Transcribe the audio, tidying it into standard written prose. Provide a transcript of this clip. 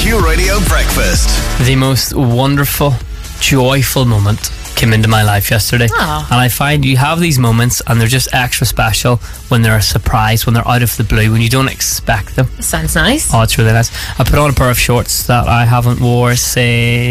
Corfu Radio Breakfast. The most wonderful, joyful moment came into my life yesterday. Aww. And I find you have these moments and they're just extra special when they're a surprise, when they're out of the blue, when you don't expect them. Sounds nice. Oh, it's really nice. I put on a pair of shorts that I haven't wore since